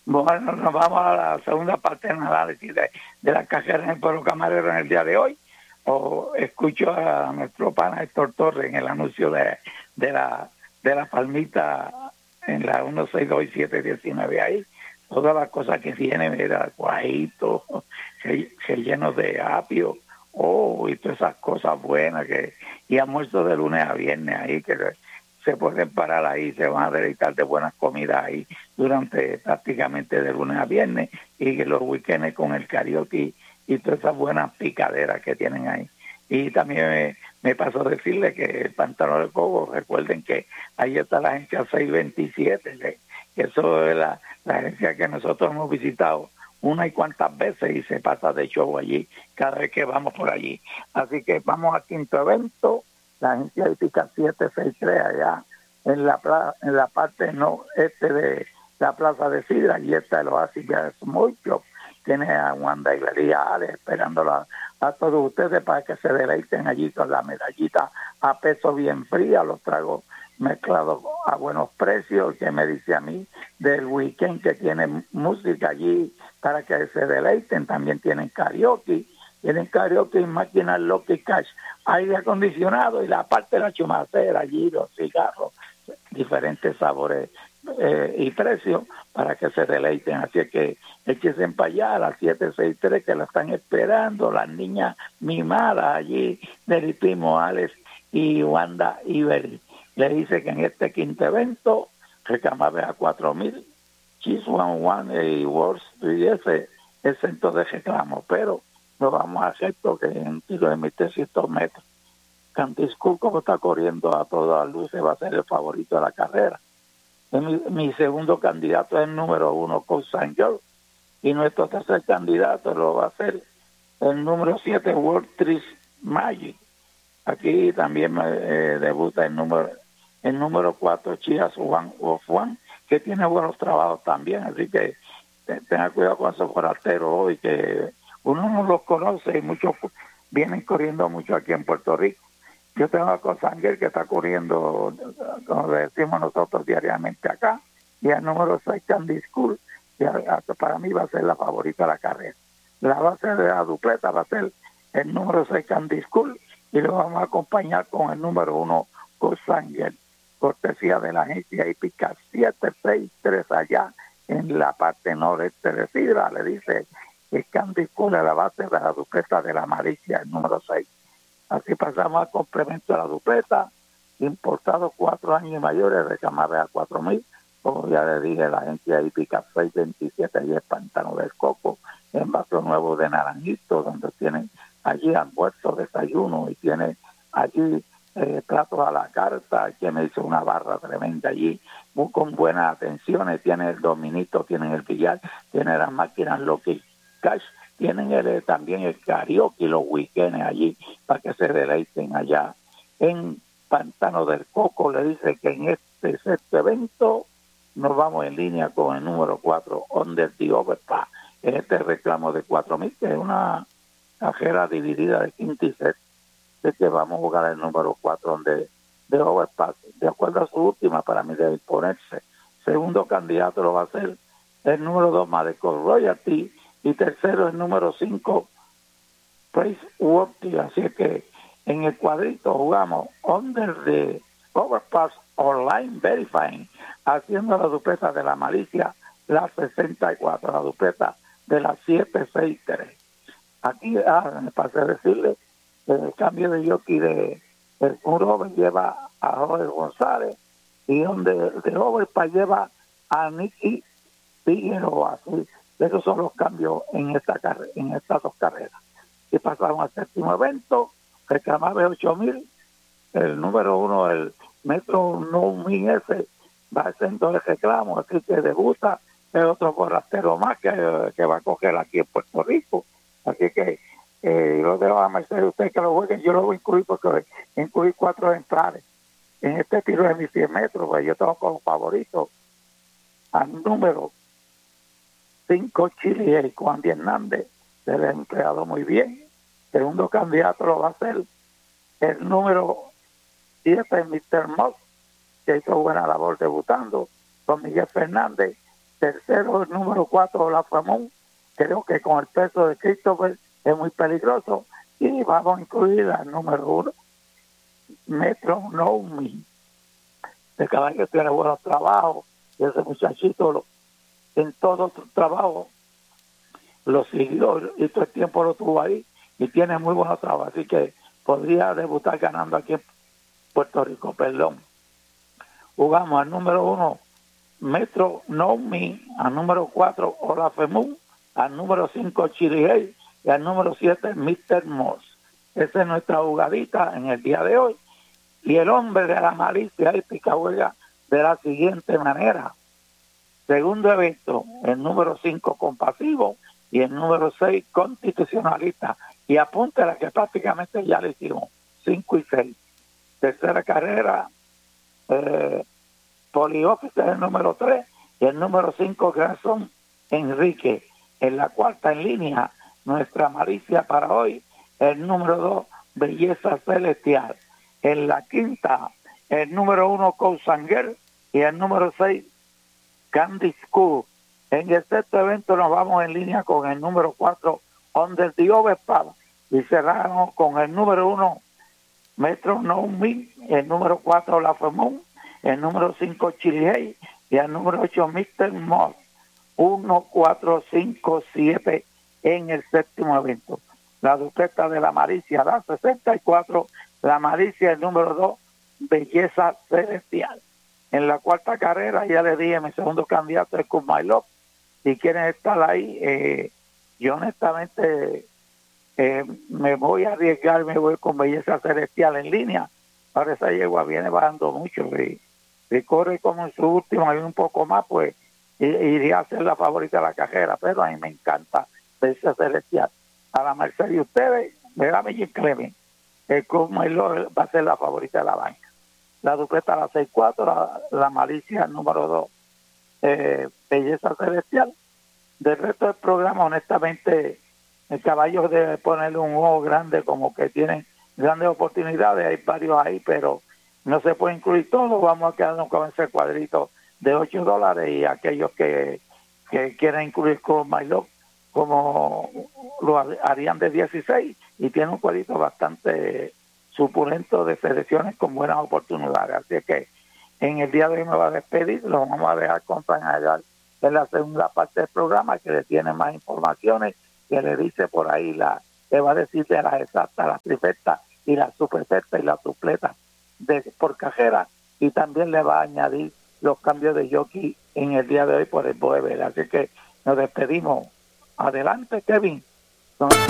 Bueno, nos vamos a la segunda parte del análisis de la carrera en el pueblo camarero en el día de hoy. O escucho a nuestro pana Héctor Torres en el anuncio de la palmita en la 162-719 ahí. Todas las cosas que tiene, mira, cuajitos, llenos de apio, y todas esas cosas buenas y almuerzo de lunes a viernes ahí que se pueden parar ahí, se van a deleitar de buenas comidas ahí durante prácticamente de lunes a viernes y que los weekends con el karaoke y todas esas buenas picaderas que tienen ahí. Y también me pasó a decirle que el Pantano del Cobo, recuerden que ahí está la agencia 627, que eso es la agencia que nosotros hemos visitado una y cuantas veces y se pasa de show allí cada vez que vamos por allí. Así que vamos al quinto evento, la agencia hípica 763 allá en la parte no de la Plaza de Sidra, y está el Oasis de Smoke. Tiene a Wanda y Galería Ale esperándola a todos ustedes para que se deleiten allí con la medallita a peso bien fría, los tragos mezclados a buenos precios, que me dice a mí del weekend que tiene música allí para que se deleiten. También tienen karaoke y máquinas Lucky Cash, aire acondicionado y la parte de la chumacera allí, los cigarros, diferentes sabores y precios para que se deleiten. Así que échense para allá a las 763 que la están esperando, las niñas mimadas allí del primo Alex y Wanda Iberi. Le dice que en este quinto evento reclamaba a 4,000 Cheese One y Wall Street el centro de reclamo, pero no vamos a hacer porque en un tiro de 1,300 metros Cantis Cool, como está corriendo a todas luces, va a ser el favorito de la carrera. Mi segundo candidato es el número 1, Coach St. George, y nuestro tercer candidato lo va a ser el número 7, World Trees Magic. Aquí también debuta el número 4, Chias One of One, que tiene buenos trabajos también, así que tenga cuidado con esos forasteros hoy, que uno no los conoce y muchos vienen corriendo mucho aquí en Puerto Rico. Yo tengo a Cosanger que está corriendo, como decimos nosotros diariamente acá, y el número 6, Candy School, que para mí va a ser la favorita de la carrera. La base de la dupleta va a ser el número 6, Candy School, y lo vamos a acompañar con el número 1, Cosanger, cortesía de la agencia hípica 763 allá en la parte noreste de Sidra. Le dice que Candy School es la base de la dupleta de la Maricia, el número 6. Así pasamos al complemento de la dupleta, importados 4 años y mayores, reclamable a 4,000, como ya le dije, la agencia hípica 627 y el Pantano del Coco, en Vaso Nuevo de Naranjito, donde tienen allí almuerzo, desayuno, y tiene allí platos a la carta, que me hizo una barra tremenda allí, muy con buenas atenciones, tiene el dominito, tienen el billar, tiene las máquinas Lucky Cash, tienen también el karaoke y los weekends allí para que se deleiten allá en Pantano del Coco. Le dice que en este sexto evento nos vamos en línea con el número 4, Under the Overpass, en este reclamo de 4,000, que es una carrera dividida de quinto y sexto, de que vamos a jugar el número 4 de Overpass, de acuerdo a su última, para mí debe imponerse. Segundo candidato lo va a ser el número 2, Madeco Royalty, y tercero el número 5, Praise Worthy. Así que en el cuadrito jugamos Under the Overpass Online Verifying, haciendo la dupleta de la Malicia, la 64, la dupleta de la 763. Aquí me pasé a decirle que el cambio de jockey de un joven lleva a Jorge González, y donde de Overpass lleva a Nicky Figueroa. Así, esos son los cambios en estas dos carreras. Y pasaron al séptimo evento, reclamaba 8,000, el número 1, el Metro No Min S, va haciendo el reclamo, así que debuta el otro forastero más que va a coger aquí en Puerto Rico. Así que yo dejo a Mercedes usted que lo juegue, yo lo voy a incluir porque incluí 4 entradas en este tiro de mis 100 metros, pues yo tengo como favorito al número 5, Chile, y Juan Díaz Hernández, se le ha empleado muy bien. Segundo candidato lo va a ser el número 7, Mr. Moss, que hizo buena labor debutando, con Miguel Fernández, Tercero, el número 4, la Famón. Creo que con el peso de Christopher es muy peligroso. Y vamos a incluir al número 1, Metro Nomi. El caballo tiene buenos trabajos. Y ese muchachito en todo su trabajo lo siguió y todo el tiempo lo tuvo ahí y tiene muy buenos trabajos. Así que podría debutar ganando aquí en Puerto Rico, perdón. Jugamos al número 1, Metro Nomi, al número 4, Olafemún, al número 5, Chirigey, y al número 7, Mr. Moss. Esa es nuestra jugadita en el día de hoy. Y el hombre de la malicia hípica juega de la siguiente manera. Segundo evento, el número 5, Compasivo, y el número 6, Constitucionalista. Y apúntela que prácticamente ya le hicimos 5 y 6. Tercera carrera, Poliófice, el número 3, y el número 5, Grayson Enrique. En la cuarta en línea, nuestra malicia para hoy, el número 2, Belleza Celestial. En la quinta, el número 1, Cousanger, y el número 6, Candy School. En el sexto evento nos vamos en línea con el número 4, Under the Overpass, y cerramos con el número 1, Metro No Me, el número 4, La Femón, el número 5, Chile, y el número 8, Mr. Moss. 1, 4, 5, 7 en el séptimo evento. La dupleta de la malicia, la 64, la malicia, el número 2, Belleza Celestial. En la cuarta carrera, ya le dije, mi segundo candidato es con My Love. Si quieren estar ahí, yo honestamente me voy a arriesgar, me voy con Belleza Celestial en línea. Ahora esa yegua viene bajando mucho. Si corre como en su último y un poco más, pues iría a ser la favorita de la carrera. Pero a mí me encanta Belleza Celestial. A la merced de ustedes, me da Jim Clement. El Club My Love va a ser la favorita de la banca. La dupleta la 6-4, la malicia número 2, Belleza Celestial. Del resto del programa, honestamente, el caballo debe ponerle un ojo grande, como que tienen grandes oportunidades. Hay varios ahí, pero no se puede incluir todo. Vamos a quedarnos con ese cuadrito de $8 y aquellos que quieran incluir con My Love, como lo harían de 16, y tiene un cuadrito bastante suculento de selecciones con buenas oportunidades. Así que en el día de hoy me va a despedir, lo vamos a dejar con San Aguilar en la segunda parte del programa, que le tiene más informaciones, que le dice por ahí, le va a decir de las exactas, las trifectas y las superfectas y las dupletas por cajera, y también le va a añadir los cambios de jockey en el día de hoy por el Boeber. Así que nos despedimos. Adelante, Kevin.